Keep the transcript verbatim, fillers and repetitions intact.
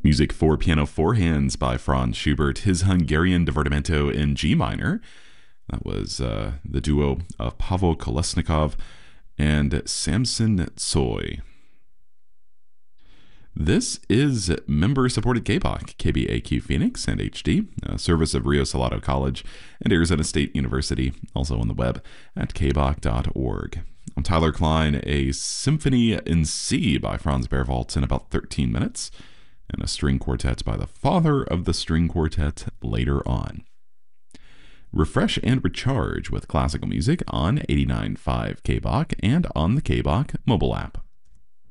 Music for piano four hands by Franz Schubert, his Hungarian Divertimento in G minor. That was uh, the duo of Pavel Kolesnikov and Samson Tsoi. This is member-supported K B O C, K B A Q Phoenix and H D, a service of Rio Salado College and Arizona State University, also on the web at k b o c dot org. I'm Tyler Klein, a Symphony in C by Franz Berwaldt in about thirteen minutes, and a string quartet by the father of the string quartet later on. Refresh and recharge with classical music on eighty-nine point five K B O C and on the K B O C mobile app.